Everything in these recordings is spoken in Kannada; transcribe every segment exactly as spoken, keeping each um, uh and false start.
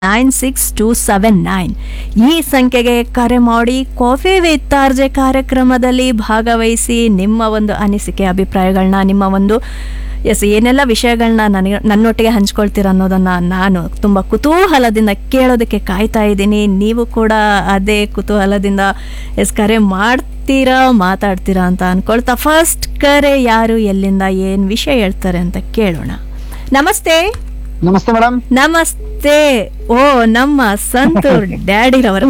Nine six two seven nine ಈ ಸಂಖ್ಯೆಗೆ ಕರೆ ಮಾಡಿ ಕಾಫಿ ವಿತ್ ಆರ್ಜೆ ಕಾರ್ಯಕ್ರಮದಲ್ಲಿ ಭಾಗವಹಿಸಿ ನಿಮ್ಮ ಒಂದು ಅನಿಸಿಕೆ ಅಭಿಪ್ರಾಯಗಳನ್ನ ನಿಮ್ಮ ಒಂದು ಎಸ್ ಏನೆಲ್ಲ ವಿಷಯಗಳನ್ನ ನನಗೆ ನನ್ನೊಟ್ಟಿಗೆ ಹಂಚ್ಕೊಳ್ತೀರ ಅನ್ನೋದನ್ನು ನಾನು ತುಂಬ ಕುತೂಹಲದಿಂದ ಕೇಳೋದಕ್ಕೆ ಕಾಯ್ತಾ ಇದ್ದೀನಿ. ನೀವು ಕೂಡ ಅದೇ ಕುತೂಹಲದಿಂದ ಎಸ್ ಕರೆ ಮಾಡ್ತೀರಾ ಮಾತಾಡ್ತೀರಾ ಅಂತ ಅಂದ್ಕೊಳ್ತಾ ಫಸ್ಟ್ ಕರೆ ಯಾರು ಎಲ್ಲಿಂದ ಏನು ವಿಷಯ ಹೇಳ್ತಾರೆ ಅಂತ ಕೇಳೋಣ. ನಮಸ್ತೆ. ನಮಸ್ತೆ ಮೇಡಮ್. ನಮಸ್ತೆ. ಓ ನಮ್ಮ ಸಂತೂರ್ ಡ್ಯಾಡಿರವರು.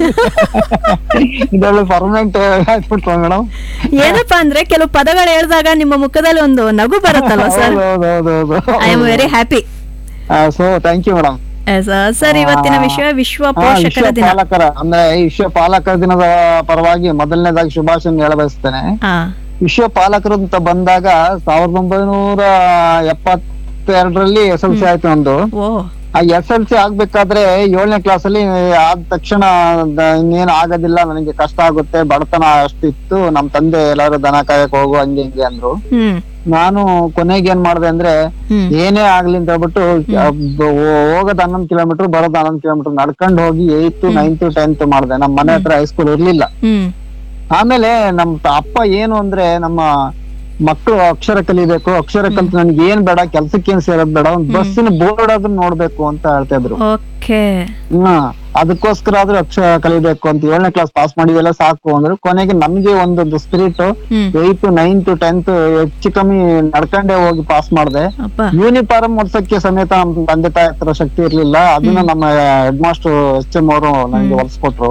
ಇದೆಲ್ಲ ಪರ್ಮನೆಂಟ್ ಆಗ್ಬಿಟ್ರು ಮೇಡಮ್. ಏನಪ್ಪಾ ಅಂದ್ರೆ ಕೆಲವು ಪದಗಳು ಹೇಳಿದಾಗ ನಿಮ್ಮ ಮುಖದಲ್ಲಿ ಒಂದು ನಗು ಬರುತ್ತಲ್ವ sir. I am very happy. So thank you madam. Sir ಇವತ್ತಿನ ವಿಷಯ ವಿಶ್ವ ಪೋಷಕರ ದಿನ. ಪಾಲಕರ ಅಂದ್ರೆ ವಿಶ್ವ ಪಾಲಕರ ದಿನದ ಪರವಾಗಿ ಮೊದಲನೇದಾಗಿ ಶುಭಾಶಯ ಹೇಳ ಬಯಸ್ತೇನೆ. ವಿಶ್ವ ಪಾಲಕರು ಅಂತ ಬಂದಾಗ ಸಾವಿರದ ಒಂಬೈನೂರ ಎಪ್ಪತ್ ಎರಡರಲ್ಲಿ ಎಸ್ ಎಲ್ ಸಿ ಆಯ್ತು ನಂದು. ಆ ಎಸ್ ಎಲ್ ಸಿ ಆಗ್ಬೇಕಾದ್ರೆ ಏಳನೇ ಕ್ಲಾಸ್ ಅಲ್ಲಿ ಆದ ತಕ್ಷಣ ಇನ್ನೇನು ಆಗೋದಿಲ್ಲ, ನನಗೆ ಕಷ್ಟ ಆಗುತ್ತೆ, ಬಡತನ ಅಷ್ಟಿತ್ತು, ನಮ್ ತಂದೆ ಎಲ್ಲಾರು ದನ ಕಾಯಕ್ ಹೋಗು ಹಂಗೆ ಹಿಂಗೆ ಅಂದ್ರು. ನಾನು ಕೊನೆಗೆ ಏನ್ ಮಾಡ್ದೆ ಅಂದ್ರೆ ಏನೇ ಆಗ್ಲಿ ಅಂತ ಹೇಳ್ಬಿಟ್ಟು ಹೋಗೋದ್ ಹನ್ನೊಂದ್ ಕಿಲೋಮೀಟರ್ ಬರೋದ್ ಹನ್ನೊಂದ್ ಕಿಲೋಮೀಟರ್ ನಡ್ಕೊಂಡ್ ಹೋಗಿ ಏಯ್ತ್ ನೈನ್ತ್ ಟೆಂತ್ ಮಾಡ್ದೆ. ನಮ್ ಮನೆ ಹತ್ರ ಹೈಸ್ಕೂಲ್ ಇರ್ಲಿಲ್ಲ. ಆಮೇಲೆ ನಮ್ ಅಪ್ಪ ಏನು ಅಂದ್ರೆ ನಮ್ಮ ಮಕ್ಕಳು ಅಕ್ಷರ ಕಲಿಬೇಕು, ಅಕ್ಷರ ಕಲ್ತು ನನ್ಗೆ ಏನ್ ಬೇಡ, ಕೆಲ್ಸಕ್ಕೆ ಏನ್ ಸೇರೋದ್ ಬೇಡ, ಒಂದ್ ಬಸ್ಸಿನ ಬೋರ್ಡ್ ಅದನ್ನ ನೋಡ್ಬೇಕು ಅಂತ ಹೇಳ್ತಾ ಇದ್ರು. ಹ್ಮ್ ಅದಕ್ಕೋಸ್ಕರ ಆದ್ರೂ ಅಕ್ಷರ ಕಲಿಬೇಕು ಅಂತ ಏಳನೇ ಕ್ಲಾಸ್ ಪಾಸ್ ಮಾಡಿದೆಲ್ಲ ಸಾಕು ಅಂದ್ರು. ಕೊನೆಗೆ ನಮ್ಗೆ ಒಂದು ಸ್ಪಿರಿಟ್ ಏಯ್ತ್ ನೈನ್ತ್ ಟೆಂತ್ ಹೆಚ್ಚು ಕಮ್ಮಿ ನಡ್ಕೊಂಡೇ ಹೋಗಿ ಪಾಸ್ ಮಾಡ್ದೆ. ಯೂನಿಫಾರ್ಮ್ ಹೊಡ್ಸಕ್ಕೆ ಸಮೇತ ನಮ್ ತಂದೆ ತಾಯಿ ಹತ್ರ ಶಕ್ತಿ ಇರ್ಲಿಲ್ಲ. ಅದನ್ನ ನಮ್ಮ ಹೆಡ್ ಮಾಸ್ಟರ್ ಎಚ್ ಎಂ ಅವರು ನನ್ಗೆ ಹೊಲ್ಸ್ಕೊಟ್ರು.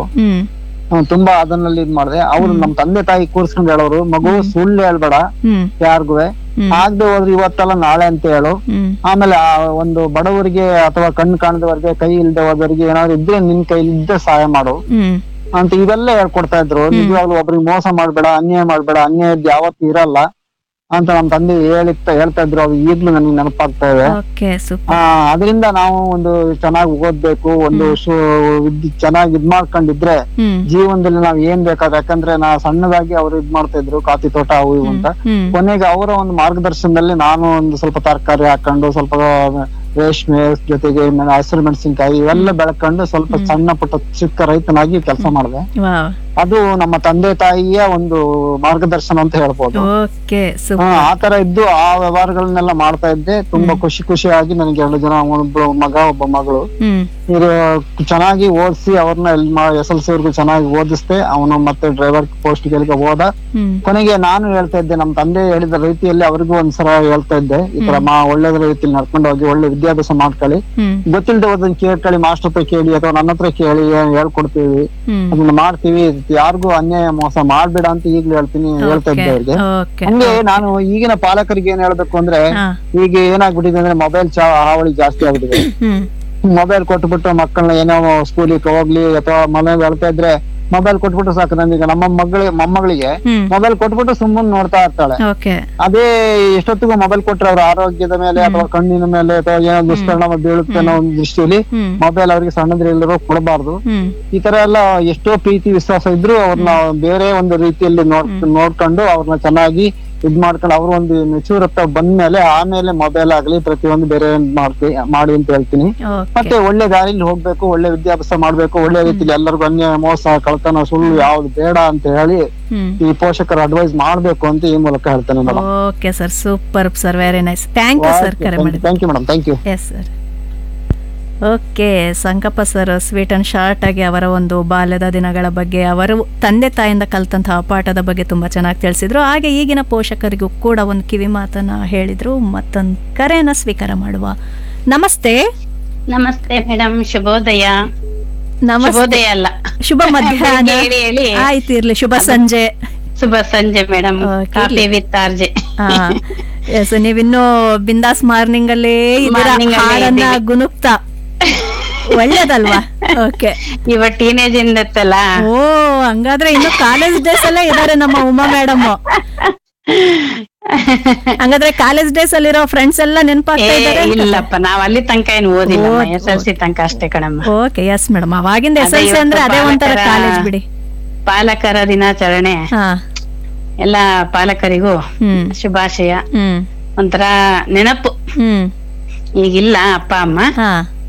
ತುಂಬಾ ಅದನ್ನಲ್ಲಿ ಇದ್ ಮಾಡಿದೆ. ಅವ್ರು ನಮ್ ತಂದೆ ತಾಯಿ ಕೂರ್ಸ್ಕೊಂಡ್ ಹೇಳೋರು, ಮಗು ಸುಳ್ಳು ಹೇಳ್ಬೇಡ ಯಾರಿಗೂ, ಆಗದೆ ಹೋದ್ರೆ ಇವತ್ತಲ್ಲ ನಾಳೆ ಅಂತ ಹೇಳು. ಆಮೇಲೆ ಆ ಒಂದು ಬಡವರಿಗೆ ಅಥವಾ ಕಣ್ಣು ಕಾಣದವರಿಗೆ, ಕೈ ಇಲ್ದೆ ಹೋದವರಿಗೆ ಏನಾದ್ರು ಇದ್ರೆ ನಿನ್ ಕೈಲಿ ಇದ್ದೆ ಸಹಾಯ ಮಾಡು ಅಂತ ಇವೆಲ್ಲ ಹೇಳ್ಕೊಡ್ತಾ ಇದ್ರು. ನಿಜವಾಗ್ಲೂ ಒಬ್ರಿಗೆ ಮೋಸ ಮಾಡ್ಬೇಡ, ಅನ್ಯಾಯ ಮಾಡ್ಬೇಡ, ಅನ್ಯಾಯ ಯಾವತ್ತು ಇರಲ್ಲ ಅಂತ ನಮ್ ತಂದೆ ಹೇಳಿತ್ತ ಹೇಳ್ತಾ ಇದ್ರು. ಅವು ಈಗ್ಲೂ ನನಗೆ ನೆನಪಾಗ್ತಾ ಇದೆ. ಆ ಅದರಿಂದ ನಾವು ಒಂದು ಚೆನ್ನಾಗಿ ಓದ್ಬೇಕು, ಒಂದು ವಿದ್ಯೆ ಚೆನ್ನಾಗಿ ಇದ್ ಮಾಡ್ಕೊಂಡಿದ್ರೆ ಜೀವನದಲ್ಲಿ ನಾವ್ ಏನ್ ಬೇಕಾದ್ರೆ, ಯಾಕಂದ್ರೆ ನಾ ಸಣ್ಣದಾಗಿ ಅವ್ರು ಇದ್ ಮಾಡ್ತಾ ಇದ್ರು ಕಾಫಿ ತೋಟ ಅವು ಇವು ಅಂತ. ಕೊನೆಗೆ ಅವರ ಒಂದು ಮಾರ್ಗದರ್ಶನದಲ್ಲಿ ನಾನು ಒಂದು ಸ್ವಲ್ಪ ತರಕಾರಿ ಹಾಕೊಂಡು, ಸ್ವಲ್ಪ ರೇಷ್ಮೆ ಜೊತೆಗೆ ಹಸಿರು ಮೆಣಸಿನ್ಕಾಯಿ ಇವೆಲ್ಲ ಬೆಳ್ಕೊಂಡು ಸ್ವಲ್ಪ ಸಣ್ಣ ಪುಟ್ಟ ಚಿಕ್ಕ ರೈತನಾಗಿ ಕೆಲಸ ಮಾಡಿದೆ. ಅದು ನಮ್ಮ ತಂದೆ ತಾಯಿಯ ಒಂದು ಮಾರ್ಗದರ್ಶನ ಅಂತ ಹೇಳ್ಬೋದು. ಆತರ ಇದ್ದು ಆ ವ್ಯವಹಾರಗಳನ್ನೆಲ್ಲ ಮಾಡ್ತಾ ಇದ್ದೆ. ತುಂಬಾ ಖುಷಿ ಖುಷಿಯಾಗಿ ನನಗೆ ಎರಡು ಜನ, ಒಬ್ಬಳು ಮಗ ಒಬ್ಬ ಮಗಳು. ಇವರು ಚೆನ್ನಾಗಿ ಓದಿಸಿ ಅವ್ರನ್ನ ಎಸ್ ಎಲ್ ಸಿ ವರ್ಗು ಚೆನ್ನಾಗಿ ಓದಿಸ್ದೆ. ಅವನು ಮತ್ತೆ ಡ್ರೈವರ್ ಪೋಸ್ಟ್ ಗಳಿಗೆ ಹೋದ. ಕೊನೆಗೆ ನಾನು ಹೇಳ್ತಾ ಇದ್ದೆ, ನಮ್ ತಂದೆ ಹೇಳಿದ ರೀತಿಯಲ್ಲಿ ಅವ್ರಿಗೂ ಒಂದ್ಸಲ ಹೇಳ್ತಾ ಇದ್ದೆ, ಈ ತರ ಮಾ ಒಳ್ಳೆದ ರೀತಿಯಲ್ಲಿ ನಡ್ಕೊಂಡು ಹೋಗಿ ಒಳ್ಳೆ ವಿದ್ಯಾಭ್ಯಾಸ ಮಾಡ್ಕೊಳ್ಳಿ, ಗೊತ್ತಿಲ್ಲದೆ ಹೋದನ್ ಕೇಳ್ಕೊಳ್ಳಿ, ಮಾಸ್ಟರ್ ಹತ್ರ ಕೇಳಿ ಅಥವಾ ನನ್ನ ಹತ್ರ ಕೇಳಿ ಹೇಳ್ಕೊಡ್ತೀವಿ, ಅದನ್ನ ಮಾಡ್ತೀವಿ, ಯಾರಿಗೂ ಅನ್ಯಾಯ ಮೋಸ ಮಾಡ್ಬೇಡ ಅಂತ ಈಗ್ಲೂ ಹೇಳ್ತೀನಿ ಹೇಳ್ತಾ ಇದ್ದೆ ಅವ್ರಿಗೆ. ಹಂಗೆ ನಾನು ಈಗಿನ ಪಾಲಕರಿಗೆ ಏನ್ ಹೇಳ್ಬೇಕು ಅಂದ್ರೆ, ಈಗ ಏನಾಗ್ಬಿಟ್ಟಿದೆ ಅಂದ್ರೆ ಮೊಬೈಲ್ ಚಾ ಹಾವಳಿ ಜಾಸ್ತಿ ಆಗ್ಬಿಟ್ಟಿದೆ. ಮೊಬೈಲ್ ಕೊಟ್ಬಿಟ್ಟು ಮಕ್ಕಳನ್ನ ಏನೋ ಸ್ಕೂಲಿಗೆ ಹೋಗ್ಲಿ ಅಥವಾ ಮನೇಲಿ ಹೇಳ್ತಾ ಇದ್ರೆ ಮೊಬೈಲ್ ಕೊಟ್ಬಿಟ್ಟು ಸಾಕು. ನನಗೆ ನಮ್ಮ ಮಗಳಿಗೆ ಮೊಮ್ಮಗಳಿಗೆ ಮೊಬೈಲ್ ಕೊಟ್ಬಿಟ್ಟು ಸುಮ್ಮನೆ ನೋಡ್ತಾ ಇರ್ತಾಳೆ. ಅದೇ ಎಷ್ಟೊತ್ತಿಗೂ ಮೊಬೈಲ್ ಕೊಟ್ರೆ ಅವ್ರ ಆರೋಗ್ಯದ ಮೇಲೆ ಅಥವಾ ಕಣ್ಣಿನ ಮೇಲೆ ಅಥವಾ ಏನೋ ದುಷ್ಪರಿಣಾಮ ಬೀಳುತ್ತೆ ಅನ್ನೋ ಒಂದು ದೃಷ್ಟಿಯಲ್ಲಿ ಮೊಬೈಲ್ ಅವ್ರಿಗೆ ಸಣ್ಣದ್ರಲ್ಲಿರೋ ಕೊಡಬಾರ್ದು. ಈ ತರ ಎಲ್ಲ ಎಷ್ಟೋ ಪ್ರೀತಿ ವಿಶ್ವಾಸ ಇದ್ರು ಅವ್ರನ್ನ ಬೇರೆ ಒಂದು ರೀತಿಯಲ್ಲಿ ನೋಡ್ ನೋಡ್ಕೊಂಡು ಅವ್ರನ್ನ ಚೆನ್ನಾಗಿ ಇದ್ ಮಾಡ್ಕೊಂಡು ಅವ್ರ ಒಂದು ಮೆಚೂರ್ ಹತ್ತ ಬಂದ್ಮೇಲೆ ಆಮೇಲೆ ಮೊಬೈಲ್ ಆಗ್ಲಿ ಪ್ರತಿಯೊಂದು ಬೇರೆ ಮಾಡ್ತೀವಿ ಮಾಡಿ ಅಂತ ಹೇಳ್ತೀನಿ. ಮತ್ತೆ ಒಳ್ಳೆ ದಾರಿಲಿ ಹೋಗ್ಬೇಕು, ಒಳ್ಳೆ ವಿದ್ಯಾಭ್ಯಾಸ ಮಾಡ್ಬೇಕು, ಒಳ್ಳೆ ರೀತಿಲಿ ಎಲ್ಲರಿಗೂ ಅನ್ಯಾಯ ಮೋಸ ಕಳ್ತನ ಸುಳ್ಳು ಯಾವ್ದು ಬೇಡ ಅಂತ ಹೇಳಿ ಈ ಪೋಷಕರು ಅಡ್ವೈಸ್ ಮಾಡ್ಬೇಕು ಅಂತ ಈ ಮೂಲಕ ಹೇಳ್ತೇನೆ madam. Okay sir, super sir, very nice, thank you sir. Thank you madam, thank you. Yes sir. Okay, Sankappa sir sweet and short ಆಗಿ ಅವರ ಒಂದು ಬಾಲ್ಯದ ದಿನಗಳ ಬಗ್ಗೆ, ಅವರು ತಂದೆ ತಾಯಿಂದ ಕಲ್ತಂತಹ ಪಾಠದ ಬಗ್ಗೆ ತುಂಬ ಚೆನ್ನಾಗಿ ತಿಳಿಸಿದ್ರು. ಹಾಗೆ ಈಗಿನ ಪೋಷಕರಿಗೂ ಕೂಡ ಒಂದು ಕಿವಿ ಮಾತನ್ನ ಹೇಳಿದ್ರು. ಮತ್ತೊಂದು ಕರೆಯನ್ನ ಸ್ವೀಕಾರ ಮಾಡುವ. ನಮಸ್ತೆ. ನಮಸ್ತೆ ಮೇಡಮ್, ಶುಭೋದಯ. ನಮಸ್ತೆ ಅಲ್ಲ, ಶುಭ ಮಧ್ಯಾಹ್ನ. ಆಯ್ತು, ಇರ್ಲಿ, ಶುಭ ಸಂಜೆ. ಶುಭ ಸಂಜೆ madam. Coffee with RJ. S, ನೀವಿನ್ನೂ ಬಿಂದಾಸ್ ಮಾರ್ನಿಂಗ್ ಅಲ್ಲೇ ಹಾಡನ್ನ ಗುನುಕ್ತಾ, ಒಳ್ಳೇದಲ್ವಾ? ಓಕೆ, ಇವ ಟೀನೇಜ್ ಇಂದತ್ತಲ್ಲ. ಓ, ಹಂಗಾದ್ರೆ ಇನ್ನು ಕಾಲೇಜ್ ಡೇಸ್ ಅಲ್ಲೇ ಇದಾರೆ ನಮ್ಮ ಉಮಾ ಮೇಡಮ್. ಹಂಗಾದ್ರೆ ಕಾಲೇಜ್ ಡೇಸ್ ಅಲ್ಲಿರೋ ಫ್ರೆಂಡ್ಸ್ ಎಲ್ಲ ನೆನಪಾಗ್ತಾ ಇದ್ದಾರೆ? ಇಲ್ಲಪ್ಪ, ನಾವ್ ಅಲ್ಲಿ ತನಕ ಏನು ಓದಿಲ್ಲ, ಎಸ್ ಎಲ್ ಸಿ ತನಕ ಅಷ್ಟೇ ಕಣಮ್ಮ. ಓಕೆ, ಎಸ್ ಮೇಡಮ್, ಅವಾಗಿಂದ ಎಸ್ ಎಲ್ ಸಿ ಅಂದ್ರೆ ಅದೇ ಒಂಥರ ಕಾಲೇಜ್ ಬಿಡಿ. ಪಾಲಕರ ದಿನಾಚರಣೆ ಎಲ್ಲಾ ಪಾಲಕರಿಗೂ ಶುಭಾಶಯ. ಒಂಥರ ನೆನಪು. ಈಗಿಲ್ಲ ಅಪ್ಪ ಅಮ್ಮ,